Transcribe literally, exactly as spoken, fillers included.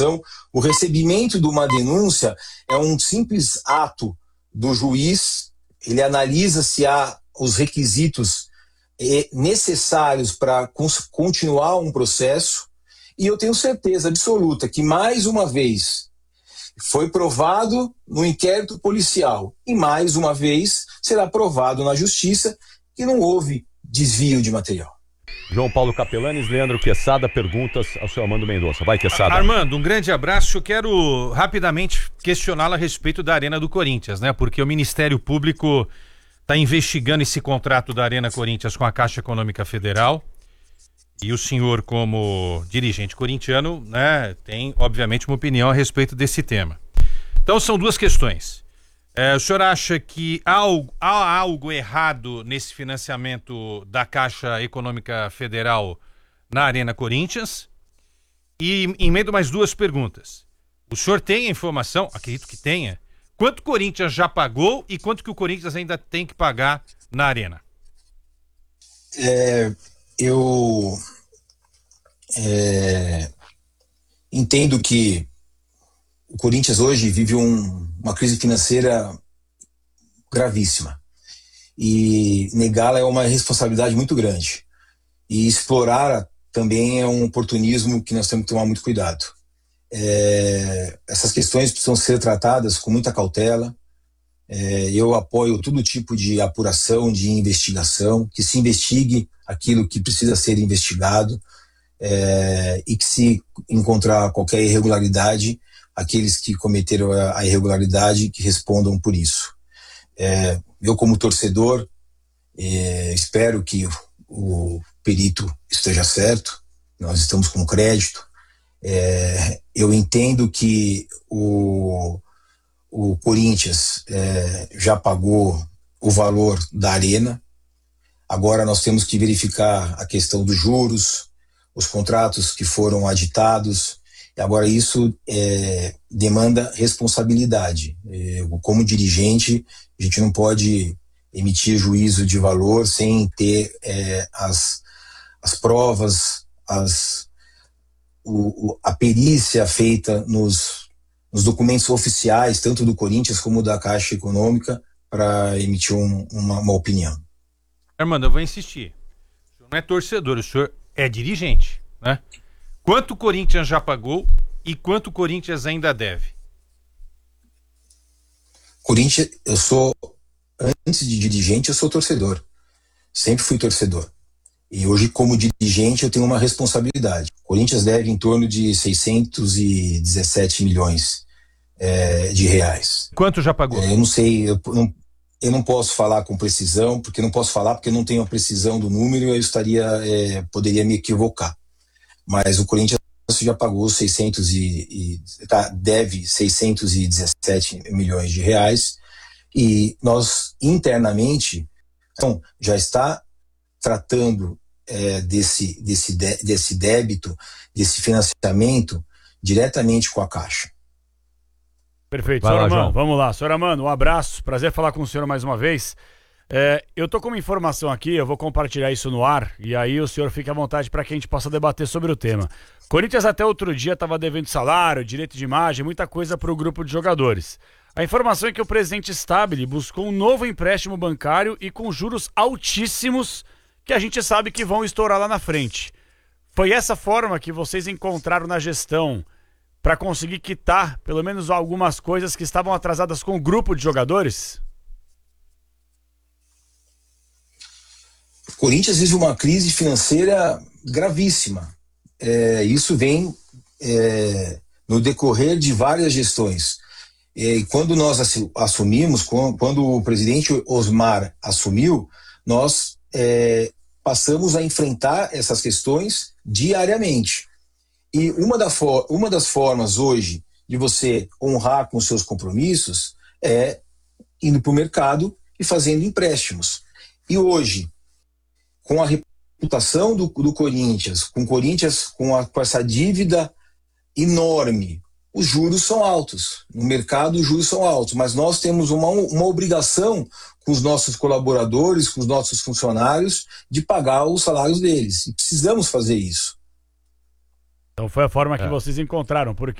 investigação. O recebimento de uma denúncia é um simples ato do juiz, ele analisa se há os requisitos necessários para continuar um processo, e eu tenho certeza absoluta que, mais uma vez, foi provado no inquérito policial e, mais uma vez, será provado na justiça que não houve desvio de material. João Paulo Capelanes, Leandro Quesada, perguntas ao seu Armando Mendonça. Vai, Quesada. Armando, um grande abraço. Eu quero rapidamente questioná-lo a respeito da Arena do Corinthians, né? Porque o Ministério Público está investigando esse contrato da Arena Corinthians com a Caixa Econômica Federal. E o senhor, como dirigente corintiano, né, tem, obviamente, uma opinião a respeito desse tema. Então, são duas questões. É, o senhor acha que há algo, há algo errado nesse financiamento da Caixa Econômica Federal na Arena Corinthians? E emendo mais duas perguntas. O senhor tem a informação, acredito que tenha, quanto o Corinthians já pagou e quanto que o Corinthians ainda tem que pagar na Arena? É, eu é, entendo que o Corinthians hoje vive um, uma crise financeira gravíssima, e negá-la é uma responsabilidade muito grande, e explorar também é um oportunismo que nós temos que tomar muito cuidado. É, essas questões precisam ser tratadas com muita cautela. É, eu apoio todo tipo de apuração, de investigação, que se investigue aquilo que precisa ser investigado, é, e que, se encontrar qualquer irregularidade, aqueles que cometeram a irregularidade que respondam por isso. É, eu, como torcedor, é, espero que o, o perito esteja certo, nós estamos com crédito. É, eu entendo que o, o Corinthians é, já pagou o valor da Arena. Agora nós temos que verificar a questão dos juros, os contratos que foram aditados. Agora isso é, demanda responsabilidade. É, como dirigente, a gente não pode emitir juízo de valor sem ter é, as, as provas, as, o, a perícia feita nos, nos documentos oficiais, tanto do Corinthians como da Caixa Econômica, para emitir um, uma, uma opinião. Armando, eu vou insistir. O senhor não é torcedor, o senhor é dirigente, né? Quanto o Corinthians já pagou e quanto o Corinthians ainda deve? Corinthians, eu sou, antes de dirigente, eu sou torcedor. Sempre fui torcedor. E hoje, como dirigente, eu tenho uma responsabilidade. O Corinthians deve em torno de seiscentos e dezessete milhões é, de reais. Quanto já pagou? É, eu não sei, eu não, eu não posso falar com precisão, porque não posso falar porque eu não tenho a precisão do número, eu estaria, é, poderia me equivocar. Mas o Corinthians já pagou seiscentos e, e tá, deve seiscentos e dezessete milhões de reais, e nós internamente então, já está tratando é, desse, desse, de, desse débito, desse financiamento diretamente com a Caixa. Perfeito. Senhor Armando, vamos lá. Senhor Armando, um abraço, prazer falar com o senhor mais uma vez. É, eu tô com uma informação aqui, eu vou compartilhar isso no ar, e aí o senhor fica à vontade para que a gente possa debater sobre o tema. Corinthians até outro dia estava devendo salário, direito de imagem, muita coisa para o grupo de jogadores. A informação é que o presidente Stabile buscou um novo empréstimo bancário e com juros altíssimos, que a gente sabe que vão estourar lá na frente. Foi essa forma que vocês encontraram na gestão para conseguir quitar pelo menos algumas coisas que estavam atrasadas com o grupo de jogadores? O Corinthians vive uma crise financeira gravíssima. É, isso vem é, no decorrer de várias gestões. E quando nós assumimos, quando o presidente Osmar assumiu, nós é, passamos a enfrentar essas questões diariamente. E uma, da for, uma das formas hoje de você honrar com seus compromissos é indo para o mercado e fazendo empréstimos. E hoje, com a reputação do, do Corinthians, com o Corinthians com, a, com essa dívida enorme, os juros são altos. No mercado os juros são altos, mas nós temos uma, uma obrigação com os nossos colaboradores, com os nossos funcionários, de pagar os salários deles. E precisamos fazer isso. Então foi a forma que é. vocês encontraram, porque